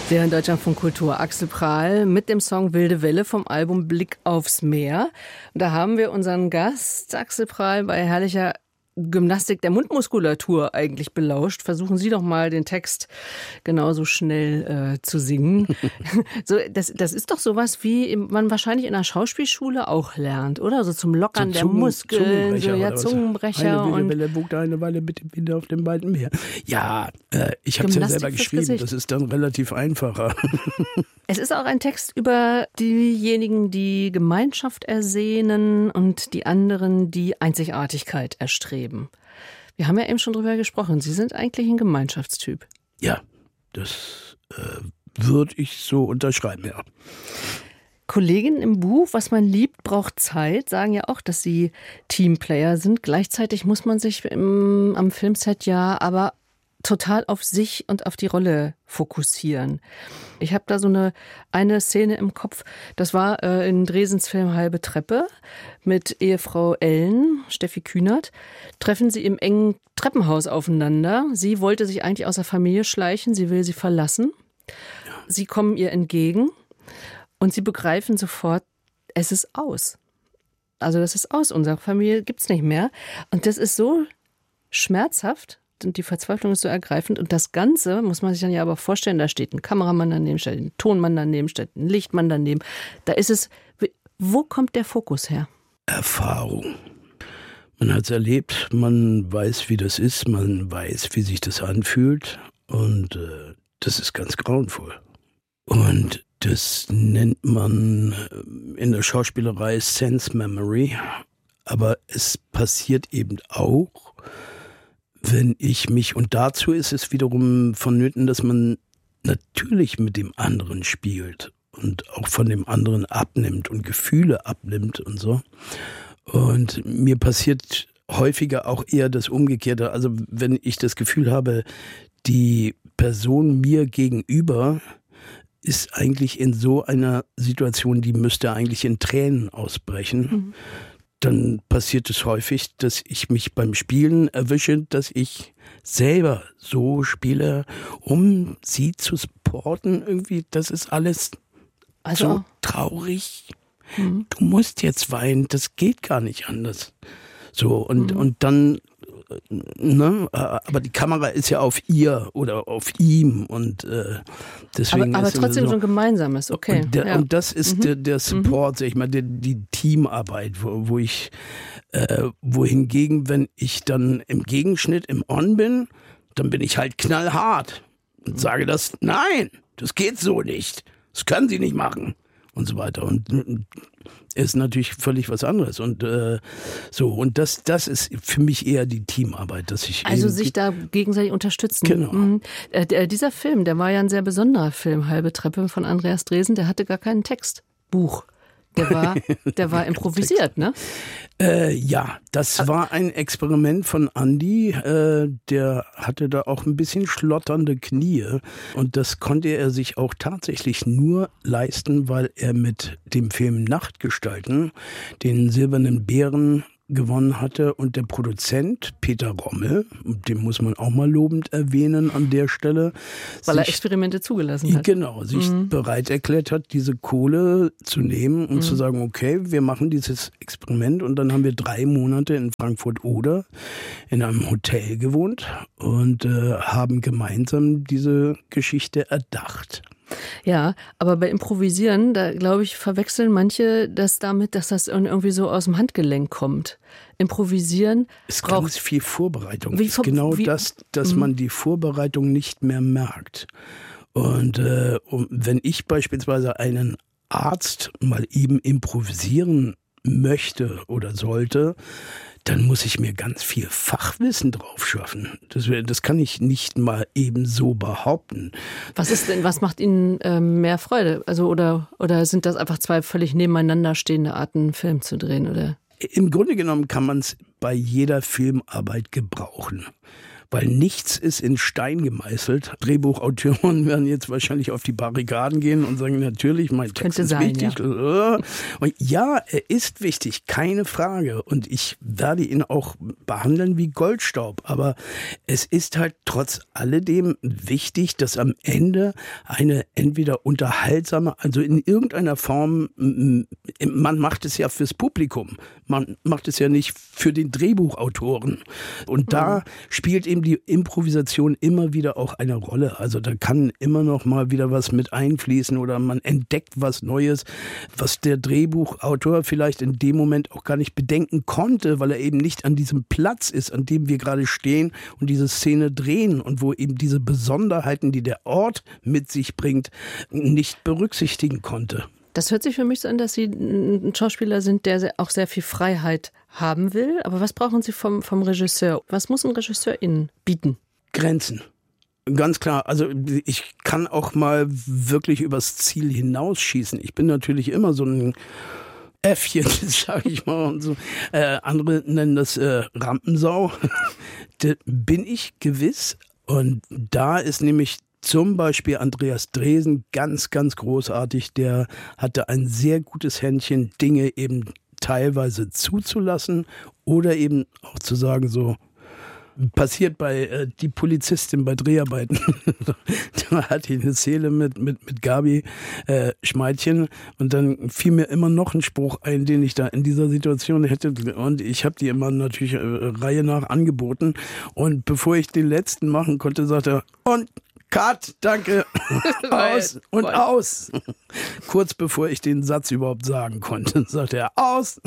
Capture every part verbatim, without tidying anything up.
Der in Deutschlandfunk Kultur Axel Prahl mit dem Song Wilde Welle vom Album Blick aufs Meer. Und da haben wir unseren Gast Axel Prahl bei herrlicher Gymnastik der Mundmuskulatur eigentlich belauscht. Versuchen Sie doch mal, den Text genauso schnell äh, zu singen. so, das, das ist doch sowas, wie man wahrscheinlich in der Schauspielschule auch lernt, oder? So zum Lockern so der Zungen, Muskeln, so, ja, Zungenbrecher. Eine und Welle wogte eine Weile mit dem Wind auf dem weiten Meer. Ja, äh, ich habe es ja selber geschrieben. Gesicht. Das ist dann relativ einfacher. Es ist auch ein Text über diejenigen, die Gemeinschaft ersehnen und die anderen, die Einzigartigkeit erstreben. Wir haben ja eben schon drüber gesprochen. Sie sind eigentlich ein Gemeinschaftstyp. Ja, das äh, würde ich so unterschreiben, ja. Kolleginnen im Buch, was man liebt, braucht Zeit, sagen ja auch, dass sie Teamplayer sind. Gleichzeitig muss man sich im, am Filmset ja aber total auf sich und auf die Rolle fokussieren. Ich habe da so eine, eine Szene im Kopf, das war äh, in Dresens Film Halbe Treppe mit Ehefrau Ellen, Steffi Kühnert, treffen sie im engen Treppenhaus aufeinander. Sie wollte sich eigentlich aus der Familie schleichen, sie will sie verlassen. Sie kommen ihr entgegen und sie begreifen sofort, es ist aus. Also das ist aus, unsere Familie gibt's nicht mehr. Und das ist so schmerzhaft, und die Verzweiflung ist so ergreifend. Und das Ganze muss man sich dann ja aber vorstellen, da steht ein Kameramann daneben, steht ein Tonmann daneben, steht ein Lichtmann daneben. Da ist es, wo kommt der Fokus her? Erfahrung. Man hat es erlebt, man weiß, wie das ist, man weiß, wie sich das anfühlt. Und äh, das ist ganz grauenvoll. Und das nennt man in der Schauspielerei Sense Memory. Aber es passiert eben auch, wenn ich mich, und dazu ist es wiederum vonnöten, dass man natürlich mit dem anderen spielt und auch von dem anderen abnimmt und Gefühle abnimmt und so. Und mir passiert häufiger auch eher das Umgekehrte. Also wenn ich das Gefühl habe, die Person mir gegenüber ist eigentlich in so einer Situation, die müsste eigentlich in Tränen ausbrechen. Mhm. Dann passiert es häufig, dass ich mich beim Spielen erwische, dass ich selber so spiele, um sie zu supporten. Irgendwie, das ist alles also so traurig. Mhm. Du musst jetzt weinen, das geht gar nicht anders. So, und, mhm. und dann, ne, aber die Kamera ist ja auf ihr oder auf ihm und äh, deswegen. Aber, aber ist trotzdem so, so ein gemeinsames, okay. Und, der, ja. und das ist mhm. der, der Support, mhm. sag ich mal, die, die Teamarbeit, wo, wo ich, äh, wohingegen, wenn ich dann im Gegenschnitt im On bin, dann bin ich halt knallhart und sage das, nein, das geht so nicht, das können Sie nicht machen und so weiter. Und ist natürlich völlig was anderes und äh, so und das das ist für mich eher die Teamarbeit, dass ich also sich da gegenseitig unterstützen. Genau. Mhm. Äh, der, dieser Film, der war ja ein sehr besonderer Film, Halbe Treppe von Andreas Dresen, der hatte gar keinen Text, Buch. Der war, der war improvisiert, ne? Äh, ja, das war ein Experiment von Andi. Äh, der hatte da auch ein bisschen schlotternde Knie. Und das konnte er sich auch tatsächlich nur leisten, weil er mit dem Film Nachtgestalten den Silbernen Bären gewonnen hatte und der Produzent Peter Rommel, den muss man auch mal lobend erwähnen an der Stelle, weil sich, er Experimente zugelassen hat. Genau, sich mhm. bereit erklärt hat, diese Kohle zu nehmen und mhm. zu sagen, okay, wir machen dieses Experiment und dann haben wir drei Monate in Frankfurt-Oder in einem Hotel gewohnt und äh, haben gemeinsam diese Geschichte erdacht. Ja, aber bei Improvisieren, da glaube ich, verwechseln manche das damit, dass das irgendwie so aus dem Handgelenk kommt. Improvisieren ist braucht ganz viel Vorbereitung. Wie, ist genau wie, das, dass mhm. man die Vorbereitung nicht mehr merkt. Und äh, wenn ich beispielsweise einen Arzt mal eben improvisieren möchte oder sollte, dann muss ich mir ganz viel Fachwissen drauf schaffen. Das, das kann ich nicht mal eben so behaupten. Was ist denn, was macht Ihnen ähm, mehr Freude? Also oder, oder sind das einfach zwei völlig nebeneinander stehende Arten, einen Film zu drehen? Oder? Im Grunde genommen kann man es bei jeder Filmarbeit gebrauchen. weil nichts ist in Stein gemeißelt. Drehbuchautoren werden jetzt wahrscheinlich auf die Barrikaden gehen und sagen, natürlich, mein Text ist sein, wichtig. Ja. Und ja, er ist wichtig, keine Frage. Und ich werde ihn auch behandeln wie Goldstaub. Aber es ist halt trotz alledem wichtig, dass am Ende eine entweder unterhaltsame, also in irgendeiner Form, man macht es ja fürs Publikum, man macht es ja nicht für den Drehbuchautoren. Und da mhm. spielt eben die Improvisation immer wieder auch eine Rolle. Also da kann immer noch mal wieder was mit einfließen oder man entdeckt was Neues, was der Drehbuchautor vielleicht in dem Moment auch gar nicht bedenken konnte, weil er eben nicht an diesem Platz ist, an dem wir gerade stehen und diese Szene drehen und wo eben diese Besonderheiten, die der Ort mit sich bringt, nicht berücksichtigen konnte. Das hört sich für mich so an, dass Sie ein Schauspieler sind, der auch sehr viel Freiheit haben will. Aber was brauchen Sie vom, vom Regisseur? Was muss ein Regisseur Ihnen bieten? Grenzen. Ganz klar. Also ich kann auch mal wirklich übers Ziel hinausschießen. Ich bin natürlich immer so ein Äffchen, sage ich mal. Und so. Äh, andere nennen das äh, Rampensau. Das bin ich gewiss. Und da ist nämlich zum Beispiel Andreas Dresen ganz, ganz großartig. Der hatte ein sehr gutes Händchen, Dinge eben teilweise zuzulassen oder eben auch zu sagen, so passiert bei äh, die Polizistin bei Dreharbeiten. Da hatte ich eine Szene mit, mit, mit Gabi äh, Schmeidchen und dann fiel mir immer noch ein Spruch ein, den ich da in dieser Situation hätte und ich habe die immer natürlich äh, Reihe nach angeboten und bevor ich den letzten machen konnte, sagte er, und Cut, danke, aus und aus. Kurz bevor ich den Satz überhaupt sagen konnte, sagte er, aus.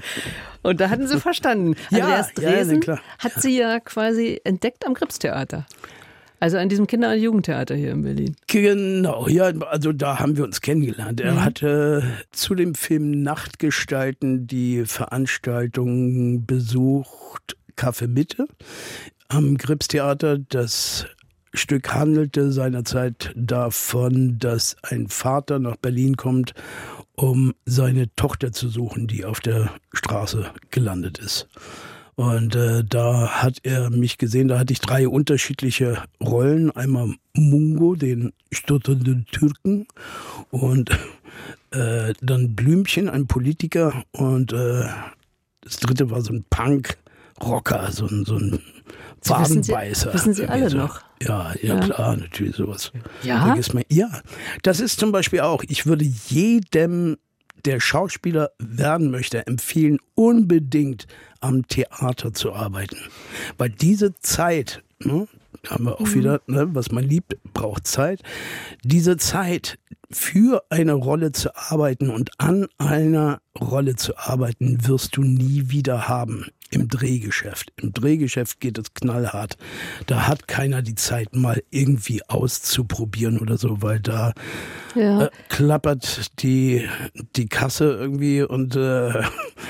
Und da hatten Sie verstanden. Ja, Andreas Dresen ja, ne, klar. hat Sie ja quasi entdeckt am Kripstheater. Also an diesem Kinder- und Jugendtheater hier in Berlin. Genau, ja, also da haben wir uns kennengelernt. Er mhm. hatte zu dem Film Nachtgestalten die Veranstaltung besucht, Café Mitte am Kripstheater. Das Stück handelte seinerzeit davon, dass ein Vater nach Berlin kommt, um seine Tochter zu suchen, die auf der Straße gelandet ist. Und äh, da hat er mich gesehen, da hatte ich drei unterschiedliche Rollen. Einmal Mungo, den stotternden Türken, und äh, dann Blümchen, ein Politiker, und äh, das dritte war so ein Punk-Rocker, so ein, so ein Wadenbeißer. Wissen Sie, wissen Sie alle noch? Ja, ja, ja, klar, natürlich sowas. Ja? Vergiss mal. Ja, das ist zum Beispiel auch, ich würde jedem, der Schauspieler werden möchte, empfehlen, unbedingt am Theater zu arbeiten. Weil diese Zeit, ne, haben wir auch mhm. wieder, ne, was man liebt, braucht Zeit. Diese Zeit für eine Rolle zu arbeiten und an einer Rolle zu arbeiten, wirst du nie wieder haben. Im Drehgeschäft. Im Drehgeschäft geht es knallhart. Da hat keiner die Zeit, mal irgendwie auszuprobieren oder so, weil da ja. äh, klappert die, die Kasse irgendwie und äh,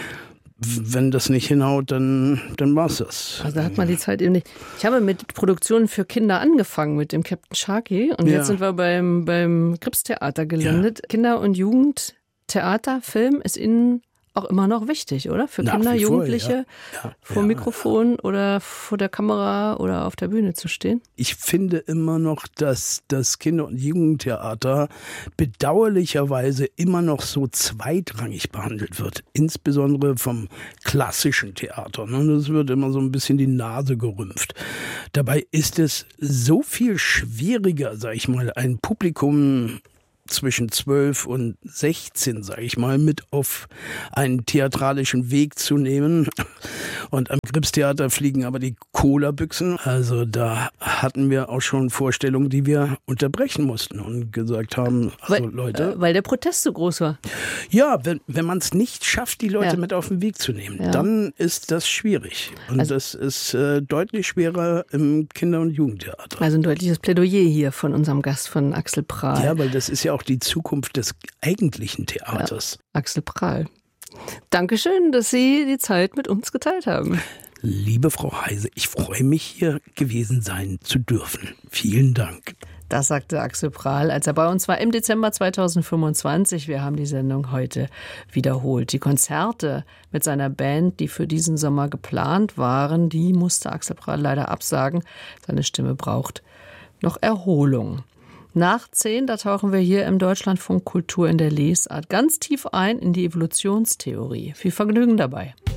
wenn das nicht hinhaut, dann, dann war's das. Also da hat man die Zeit eben nicht. Ich habe mit Produktionen für Kinder angefangen, mit dem Captain Sharky. Und ja. jetzt sind wir beim, beim Kripstheater gelandet. Ja. Kinder- und Jugendtheater, Film ist Ihnen auch immer noch wichtig, oder? Für Nach Kinder, Jugendliche, ja. Ja. vor ja. Mikrofon oder vor der Kamera oder auf der Bühne zu stehen? Ich finde immer noch, dass das Kinder- und Jugendtheater bedauerlicherweise immer noch so zweitrangig behandelt wird. Insbesondere vom klassischen Theater. Das wird immer so ein bisschen die Nase gerümpft. Dabei ist es so viel schwieriger, sag ich mal, ein Publikum zwischen zwölf und sechzehn, sage ich mal, mit auf einen theatralischen Weg zu nehmen. Und am Kripstheater fliegen aber die Cola-Büchsen. Also da hatten wir auch schon Vorstellungen, die wir unterbrechen mussten und gesagt haben, also weil, Leute. Weil der Protest so groß war. Ja, wenn, wenn man es nicht schafft, die Leute ja. mit auf den Weg zu nehmen, ja. dann ist das schwierig. Und also, das ist äh, deutlich schwerer im Kinder- und Jugendtheater. Also ein deutliches Plädoyer hier von unserem Gast, von Axel Prahl. Ja, weil das ist ja auch die Zukunft des eigentlichen Theaters. Ja, Axel Prahl. Dankeschön, dass Sie die Zeit mit uns geteilt haben. Liebe Frau Heise, ich freue mich, hier gewesen sein zu dürfen. Vielen Dank. Das sagte Axel Prahl, als er bei uns war im Dezember zweitausendfünfundzwanzig. Wir haben die Sendung heute wiederholt. Die Konzerte mit seiner Band, die für diesen Sommer geplant waren, die musste Axel Prahl leider absagen. Seine Stimme braucht noch Erholung. Nach zehn, da tauchen wir hier im Deutschlandfunk Kultur in der Lesart ganz tief ein in die Evolutionstheorie. Viel Vergnügen dabei.